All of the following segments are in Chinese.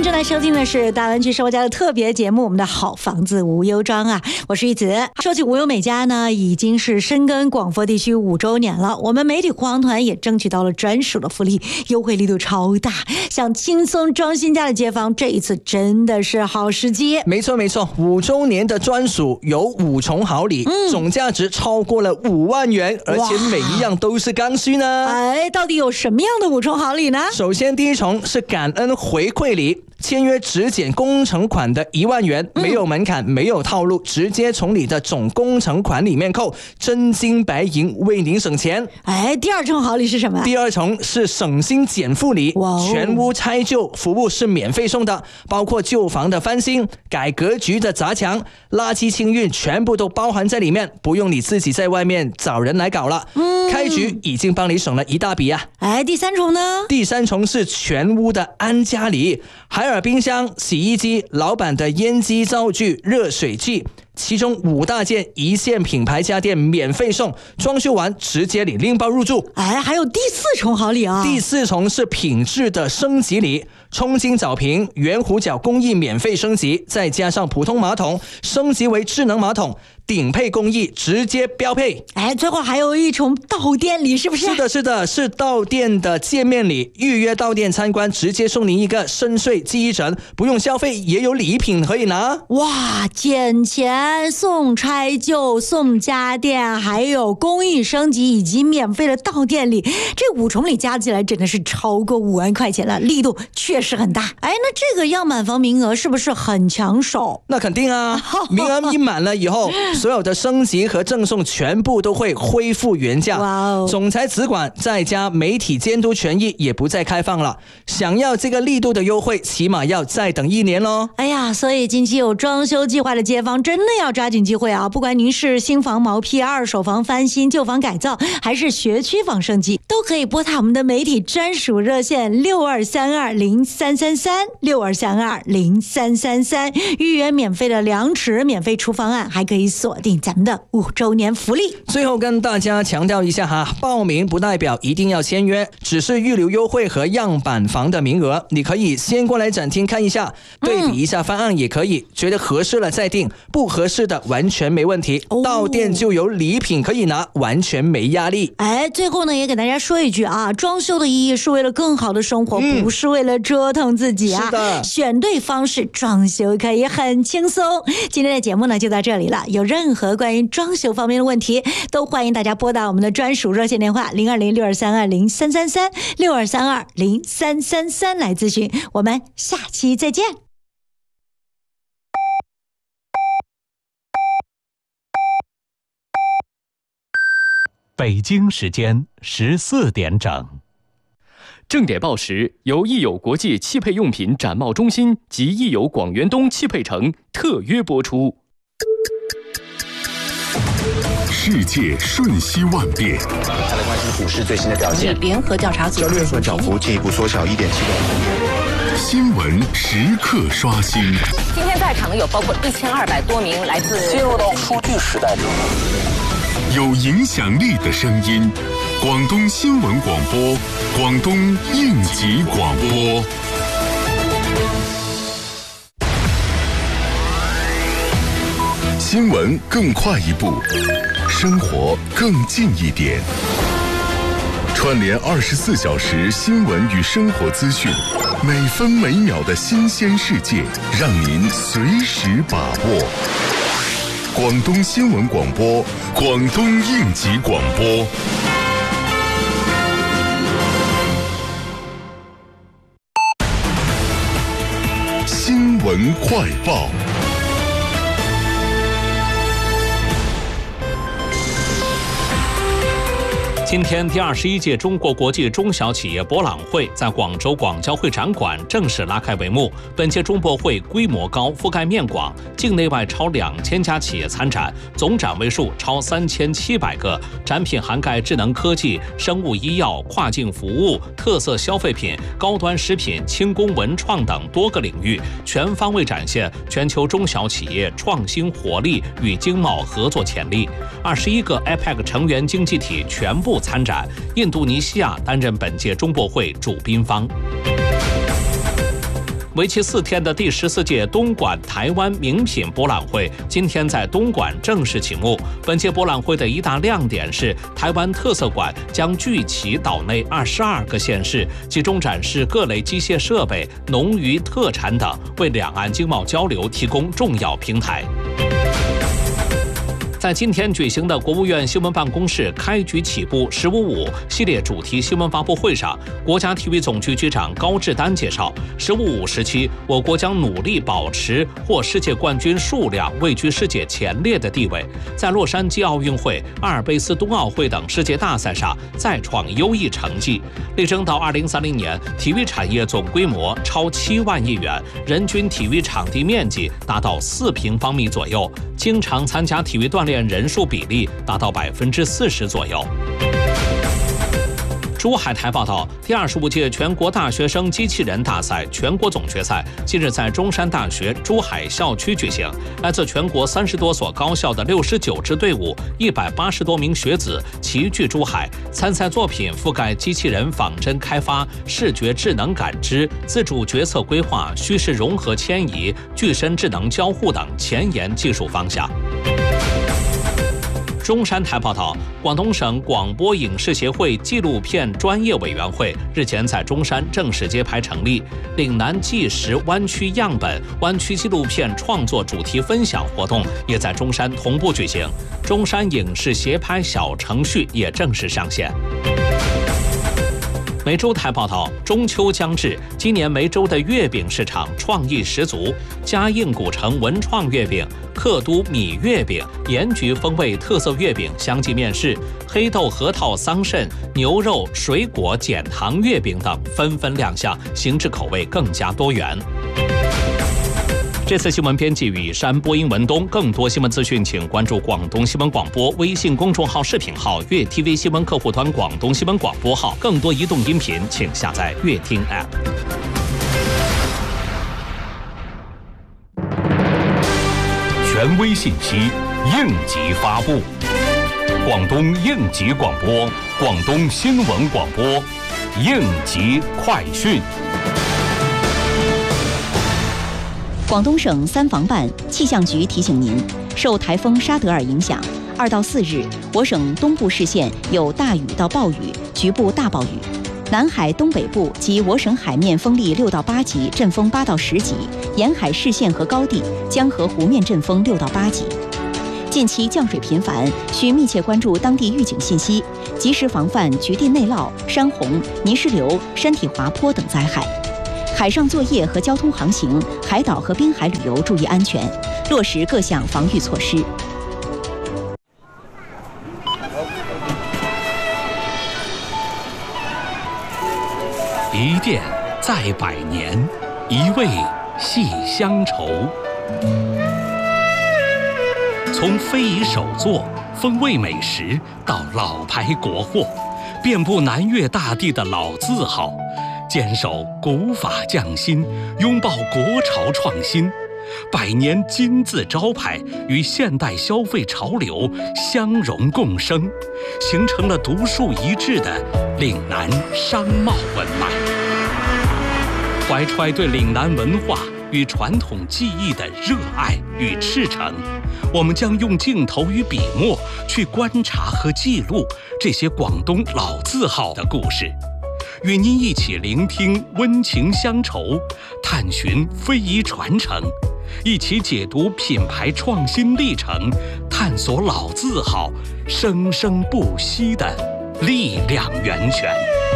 正在收听的是大湾区生活家的特别节目，我们的好房子无忧庄啊，我是玉子。说起无忧美家呢，已经是深耕广佛地区5周年了，我们媒体护航团也争取到了专属的福利，优惠力度超大，想轻松装新家的街坊，这一次真的是好时机。 没错没错，5周年的专属有5重好礼，总价值超过了5万元，而且每一样都是刚需呢。 哎，到底有什么样的5重好礼呢？ 首先第一重是感恩回馈礼，签约只减工程款的1万元，没有门槛，没有套路，直接从你的总工程款里面扣，真金白银为您省钱。 哎，第2重好礼是什么？ 第2重是省心减负礼，全屋拆旧服务是免费送的，包括旧房的翻新、改格局的砸墙、垃圾清运，全部都包含在里面，不用你自己在外面找人来搞了。开局已经帮你省了一大笔啊。 哎，第3重呢？ 第3重是全屋的安家礼，海尔冰箱、洗衣机、老板的烟机灶具、热水器，其中5大件一线品牌家电免费送，装修完直接领拎包入住。 哎，还有第4重好礼啊！ 第4重是品质的升级礼，冲金澡瓶、圆弧角工艺免费升级，再加上普通马桶升级为智能马桶，顶配工艺直接标配。 哎，最后还有1重到店礼，是不是？ 是的，是的，是到店的见面礼，预约到店参观，直接送您一个深睡记忆枕，不用消费也有礼品可以拿。 哇，减钱送拆旧送家电，还有工艺升级以及免费的到店礼，这5重礼加起来真的是超过5万块钱了，力度确实很大。哎，那这个样板房名额是不是很抢手？ 那肯定啊，名额一满了以后，所有的升级和赠送全部都会恢复原价。总裁直管再加媒体监督权益也不再开放了，想要这个力度的优惠，起码要再等1年咯。 哎呀，所以近期有装修计划的街坊真的要抓紧机会啊！不管您是新房毛坯、二手房翻新、旧房改造，还是学区房升级，都可以拨打我们的媒体专属热线62320333 62320333，预约免费的量尺、免费出方案，还可以锁定咱们的5周年福利。 最后跟大家强调一下哈，报名不代表一定要签约，只是预留优惠和样板房的名额，你可以先过来展厅看一下，对比一下方案也可以，觉得合适了再定，不合适的完全没问题。到店就有礼品可以拿，完全没压力。 哎，最后呢也给大家说一句啊，装修的意义是为了更好的生活，不是为了折腾自己啊。 是的， 选对方式，装修可以很轻松。今天的节目呢就到这里了，有任何关于装修方面的问题，都欢迎大家拨打我们的专属热线电话02062320333 62320333来咨询。我们下期再见。 北京时间14点整。 正点报时由益友国际汽配用品展贸中心及益友广元东汽配城特约播出。 世界瞬息万变， 再来关心股市最新的表现。 联合调查组交易员涨幅进一步缩小1.7个百分点。 新闻时刻刷新。 今天在场的有包括1200多名来自进入到数据时代之后， 有影响力的声音，广东新闻广播，广东应急广播。新闻更快一步，生活更近一点。串联24小时新闻与生活资讯，每分每秒的新鲜世界，让您随时把握。广东新闻广播，广东应急广播。新闻快报。 今天第21届中国国际中小企业博览会在广州广交会展馆正式拉开帷幕。本届中博会规模高，覆盖面广，境内外超2000家企业参展，总展位数超3700个，展品涵盖智能科技、生物医药、跨境服务、特色消费品、高端食品、轻工文创等多个领域，全方位展现全球中小企业创新活力与经贸合作潜力。21个 APEC 成员经济体全部参展，印度尼西亚担任本届中博会主宾方。 为期4天的第14届东莞台湾名品博览会今天在东莞正式启幕。本届博览会的一大亮点是，台湾特色馆将聚齐岛内22个县市，集中展示各类机械设备、农渔特产等，为两岸经贸交流提供重要平台。在今天举行的国务院新闻办公室开局起步“15.5”系列主题新闻发布会上，国家体育总局局长高志丹介绍，“15.5”时期，我国将努力保持获世界冠军数量位居世界前列的地位，在洛杉矶奥运会、阿尔卑斯冬奥会等世界大赛上再创优异成绩，力争到2030年，体育产业总规模超7万亿元，人均体育场地面积达到4平方米左右，经常参加体育锻炼人数比例达到40%左右。珠海台报道，第25届全国大学生机器人大赛全国总决赛近日在中山大学珠海校区举行，来自全国30多所高校的69支队伍，180多名学子齐聚珠海。参赛作品覆盖机器人仿真开发、视觉智能感知、自主决策规划、虚实融合迁移、具身智能交互等前沿技术方向。中山台报道，广东省广播影视协会纪录片专业委员会日前在中山正式揭牌成立，岭南纪实湾区样本湾区纪录片创作主题分享活动也在中山同步举行，中山影视协拍小程序也正式上线。梅州台报道，中秋将至，今年梅州的月饼市场创意十足，嘉应古城文创月饼、克都米月饼、盐焗风味特色月饼相继面世，黑豆核桃桑葚、牛肉、水果减糖月饼等纷纷亮相，形制口味更加多元。这次新闻编辑雨山，播音文东。更多新闻资讯，请关注广东新闻广播微信公众号、视频号、粤 TV 新闻客户端、广东新闻广播号。更多移动音频，请下载粤听 App。 权威信息，应急发布。广东应急广播，广东新闻广播，应急快讯。 广东省三防办气象局提醒您，受台风沙德尔影响，2到4日，我省东部市县有大雨到暴雨，局部大暴雨。南海东北部及我省海面风力6到8级，阵风8到10级；沿海市县和高地、江河湖面阵风6到8级。近期降水频繁，需密切关注当地预警信息，及时防范局地内涝、山洪、泥石流、山体滑坡等灾害。海上作业和交通航行，海岛和滨海旅游注意安全，落实各项防御措施。 一店在百年，一味系乡愁。从非遗手作、风味美食到老牌国货，遍布南粤大地的老字号。坚守古法匠心，拥抱国潮创新，100年金字招牌与现代消费潮流相融共生，形成了独树一帜的岭南商贸文脉。怀揣对岭南文化与传统技艺的热爱与赤诚，我们将用镜头与笔墨去观察和记录这些广东老字号的故事。与您一起聆听温情乡愁，探寻非遗传承，一起解读品牌创新历程，探索老字号生生不息的力量源泉。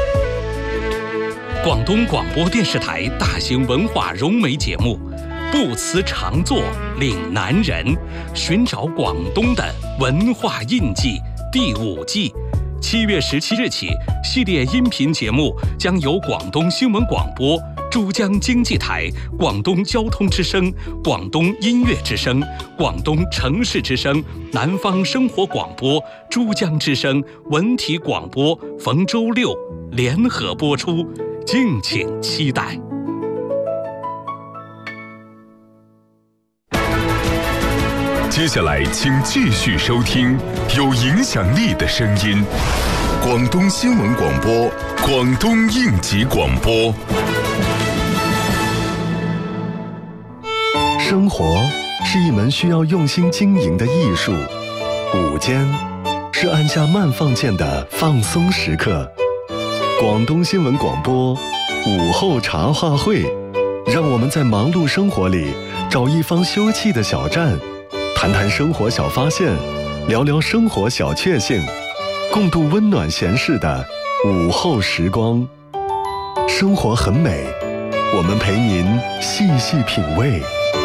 广东广播电视台大型文化融媒节目《不辞常作岭南人》，寻找广东的文化印记第5季。7月17日起，系列音频节目将由广东新闻广播、珠江经济台、广东交通之声、广东音乐之声、广东城市之声、南方生活广播、珠江之声、文体广播逢周6联合播出，敬请期待。 接下来，请继续收听有影响力的声音——广东新闻广播、广东应急广播。 生活是一门需要用心经营的艺术，午间是按下慢放键的放松时刻。广东新闻广播午后茶话会，让我们在忙碌生活里找一方休憩的小站，谈谈生活小发现，聊聊生活小确幸，共度温暖闲适的午后时光。生活很美，我们陪您细细品味。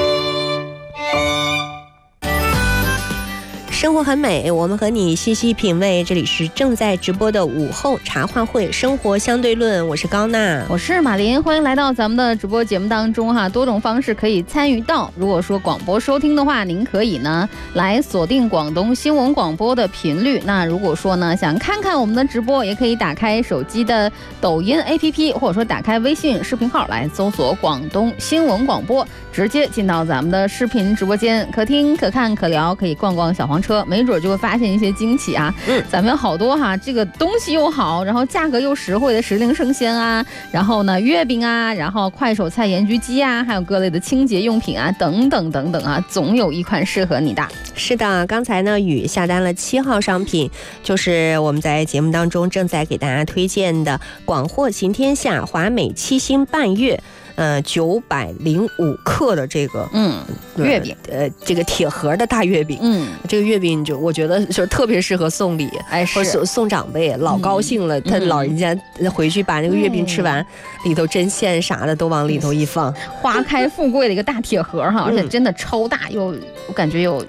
生活很美，我们和你细细品味。这里是正在直播的午后茶话会，生活相对论。我是高娜， 我是马林，欢迎来到咱们的直播节目当中哈。多种方式可以参与到。如果说广播收听的话，您可以呢来锁定广东新闻广播的频率。那如果说呢想看看我们的直播，也可以打开手机的抖音 APP， 或者说打开微信视频号来搜索广东新闻广播，直接进到咱们的视频直播间，可听可看可聊，可以逛逛小黄车。没准就会发现一些惊喜啊！咱们有好多哈，这个东西又好，然后价格又实惠的时令生鲜啊，然后呢月饼啊，然后快手菜盐焗鸡啊，还有各类的清洁用品啊，等等等等啊，总有一款适合你的。 是的，刚才呢雨下单了7号商品，就是我们在节目当中正在给大家推荐的广货行天下华美7星半月。905克的这个月饼， 这个铁盒的大月饼，这个月饼就我觉得就特别适合送礼，或者送长辈，老高兴了，他老人家回去把那个月饼吃完，里头针线啥的都往里头一放， 花开富贵的一个大铁盒哈，而且真的超大，又我感觉有。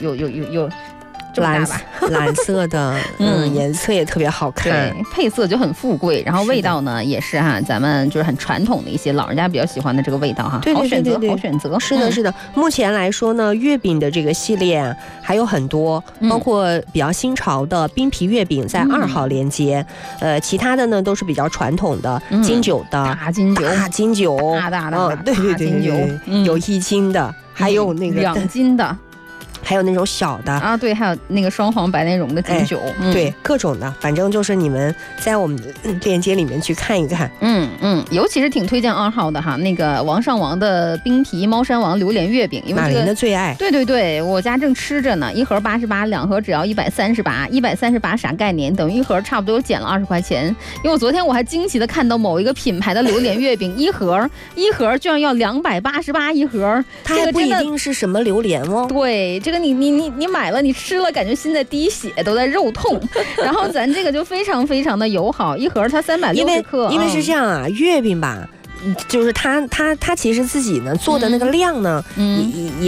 蓝色的，颜色也特别好看， 对，配色就很富贵，然后味道呢也是哈，咱们就是很传统的一些老人家比较喜欢的这个味道哈， 对， 好选择，好选择。 是的，是的。目前来说呢，月饼的这个系列啊还有很多，包括比较新潮的冰皮月饼在2号连接，其他的呢都是比较传统的金酒的大金酒，大的， 对，有1斤的，还有那个 2斤的。 还有那种小的啊，对，还有那个双黄白莲蓉的金酒， 对，各种的，反正就是你们在我们的链接里面去看一看， 尤其是挺推荐2号的哈，那个王上王的冰皮猫山王榴莲月饼，因为这个马林的最爱， 对，我家正吃着呢，1盒88，2盒只要138，138啥概念？等于1盒差不多减了20块钱，因为我昨天我还惊喜的看到某一个品牌的榴莲月饼，一盒居然要288一盒， 它还不一定是什么榴莲哦， 对，这个你买了，你吃了，感觉心在滴血，都在肉痛。然后咱这个就非常非常的友好，一盒它360克。 因为是这样啊，月饼吧，就是它其实自己呢做的那个量呢，也